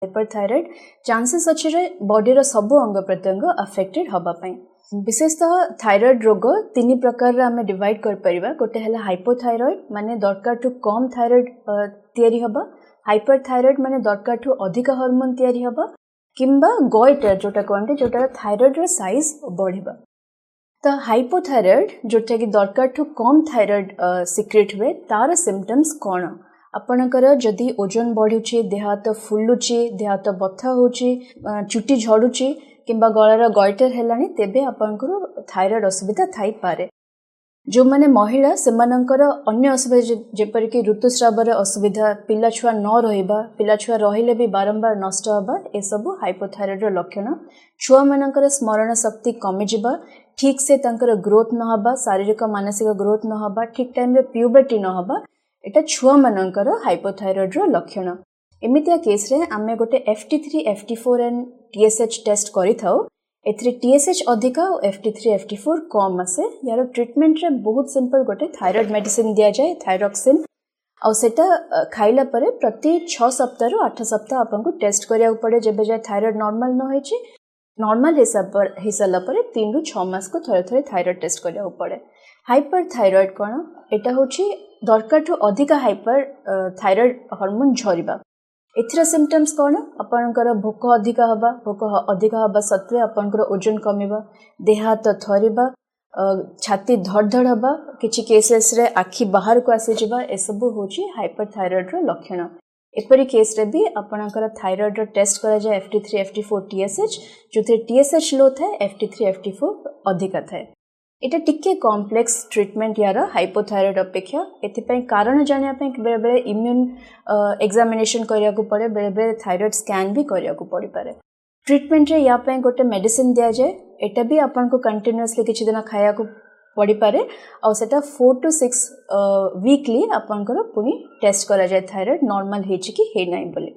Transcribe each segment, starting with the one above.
हाइपरथायरॉइड chances अच्छे रे body रो सब अंग प्रत्यंग अफेक्टेड हबा पई। विशेषतः थायराइड रोग 3 प्रकार रे हमें डिवाइड कर परिबा। गोटे हला हाइपोथायरॉइड माने दरकार ठू कम थायराइड तयारी हबा, हाइपरथायरॉइड माने दरकार ठू अधिक हार्मोन तयारी हबा, किंबा गोइटर जोटा कहते जोटा थायराइड रो साइज बढ़िबा। तो हाइपोथायरॉइड जोटा कि दरकार ठू कम थायराइड सिक्रेट हुए तार सिम्पटम्स कौन? आपणकर जदि ओजन बढ़ुची, देह हाथ फुलुची, देह हाथ बथा होची, चुटी झड़ुची किंबा गलार गॉइटर हेलानी तेबे आपणकर थायराइड असुविधा थाई पारे। जो माने महिला सेमानकर अन्य असुविधा जेपरि कि ऋतुस्रावर असुविधा, पिला छुआ न रहिबा, पिला छुआ रहिले भी बारंबार नष्ट हबा, ए सब हाइपोथायरॉइड रो लक्षण। छुआ मानकर स्मरण शक्ति कमी जिबा, ठीक से तांकर ग्रोथ न हबा, शारीरिक मानसिक ग्रोथ न हबा, ठीक टाइम रे प्यूबर्टी न हबा, एटा छुआ मानकर हाइपोथायरॉइड रो लक्षण। एमितिया केस रे आमे गोटे FT3 FT4 and TSH test करि थाउ। एथरे TSH अधिका और FT3 FT4 कम आसे। यार ट्रीटमेंट रे बहुत सिंपल गोटे थायराइड मेडिसिन दिया जाए, थायरॉक्सिन, और सेटा खाइला परे प्रति 6 सप्ताह रु 8 सप्ताह आपनको टेस्ट करिया पड़े। जेबे जाय थायराइड नॉर्मल न होइछि, नॉर्मल हिसाब पर 3 रु 6 मास को थरे थरे थायराइड टेस्ट करिया पड़े। हाइपरथायरॉइड कोन? एटा होछि दरकार ठू अधिक हाइपर थायराइड हार्मोन झरिबा। एथिरा सिम्पटम्स कोन? आपनकर भोक अधिक हबा, भोक अधिक हबा सत्वे आपनकर ओजन कमिबा, देह हाथ थरिबा, छाती धड़धड़ हबा, किछि केसेस रे आखि बाहर को आसी जिबा, ए सब होछि हाइपरथायरॉइड रो लक्षण। एपरि केस रे भी आपनकर थायराइड रो टेस्ट करा जाय FT3 FT4 TSH, जोथे TSH लो थाए, FT3 FT4 अधिक थाए। एटा टिके कॉम्प्लेक्स ट्रीटमेंट यार हाइपोथायरॉइड अपेक्षा। एथिपई कारण जानिया पे बेले बेले इम्यून एग्जामिनेशन करिया को पड़े, बेले बेले थायराइड स्कैन भी करिया को पड़ी पारे। ट्रीटमेंट रे या पे गोटे मेडिसिन दिया जाए, एटा भी आपन को कंटीन्यूअसली किछि दिन खाया को पड़ी पारे, और सेटा 4 to 6 वीकली आपनकर पुनी टेस्ट करा जाए थायराइड नॉर्मल हेछि कि हे नाही बोली।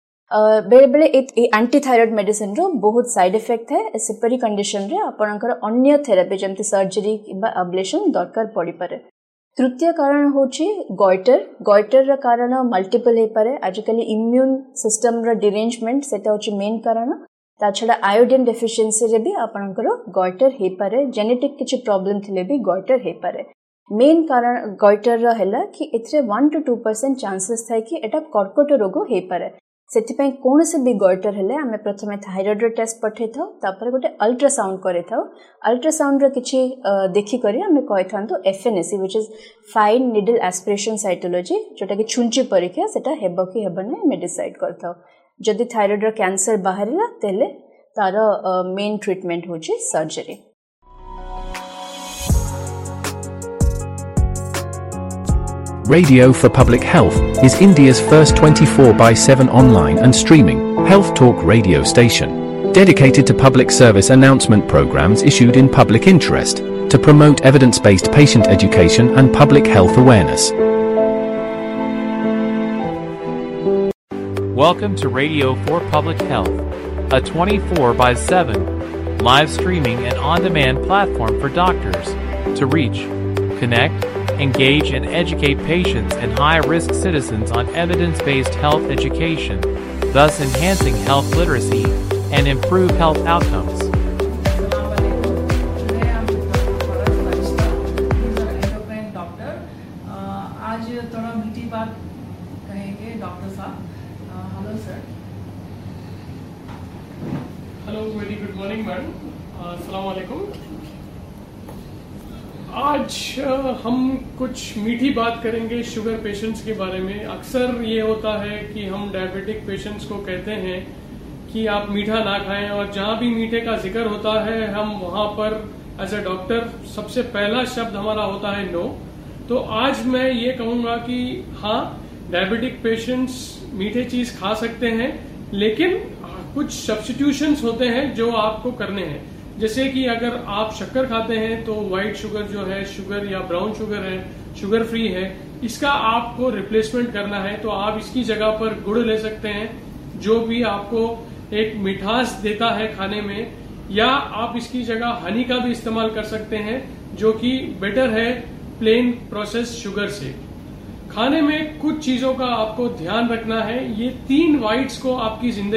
बेले बेले एंटी थायराइड मेडिसिन रो बहुत साइड इफेक्ट है। सेपरी कंडीशन रे आपनकर अन्य थेरेपी जमती सर्जरी किबा अब्लेशन दरकार पड़ी पारे। तृतीय कारण होछि गॉइटर। गॉइटर रा कारण मल्टीपल हे पारे। आजकल इम्यून सिस्टम रा डिरेंजमेंट सेटा होछि मेन कारण। ता छडा आयोडीन डेफिशिएंसी रे भी आपनकर गॉइटर हे पारे। जेनेटिक किछि प्रॉब्लम थिले भी गॉइटर हे पारे। मेन कारण गॉइटर रा हैला कि एथरे 1 to 2% चांसेस थाय कि एटा कर्कट रोग हे पारे। सेथिपई कोन से भी गॉइटर हेले आमे प्रथमे थायराइड रो टेस्ट पठे थाउ, तापर गोटे अल्ट्रासाउंड करे थाउ। अल्ट्रासाउंड रो किछि देखि करी आमे कहि थांतो FNAC which is fine needle aspiration cytology, जोटा कि छुंची परीक्षा सेटा हेबो कि हेबो नै मे डिसाइड करथाउ। जदि थायराइड रो कैंसर बाहरिला तेले तार मेन ट्रीटमेंट होछि surgery. Radio for Public Health is India's first 24/7 online and streaming health talk radio station, dedicated to public service announcement programs issued in public interest to promote evidence-based patient education and public health awareness. Welcome to Radio for Public Health, a 24/7 live streaming and on-demand platform for doctors to reach, connect, engage and educate patients and high-risk citizens on evidence-based health education, thus enhancing health literacy and improve health outcomes. Doctor आज थोड़ा मीठी बात कहेंगे doctor साहब। Hello sir. Hello, very good morning madam. अस्सलाम वालेकुम। आज हम कुछ मीठी बात करेंगे शुगर पेशेंट्स के बारे में। अक्सर ये होता है कि हम डायबिटिक पेशेंट्स को कहते हैं कि आप मीठा ना खाएं, और जहां भी मीठे का जिक्र होता है हम वहां पर एज ए डॉक्टर सबसे पहला शब्द हमारा होता है नो। तो आज मैं ये कहूंगा कि हाँ, डायबिटिक पेशेंट्स मीठे चीज खा सकते हैं, लेकिन कुछ सब्स्टिट्यूशंस होते हैं जो आपको करने हैं। जैसे कि अगर आप शक्कर खाते हैं तो व्हाइट शुगर जो है, शुगर या ब्राउन शुगर है, शुगर फ्री है, इसका आपको रिप्लेसमेंट करना है तो आप इसकी जगह पर गुड़ ले सकते हैं, जो भी आपको एक मिठास देता है खाने में, या आप इसकी जगह हनी का भी इस्तेमाल कर सकते हैं, जो कि बेटर है प्लेन प्रोसेस शुगर से। खाने में कुछ चीजों का आपको ध्यान रखना है। ये 3 वाइट्स को आपकी जिंदगी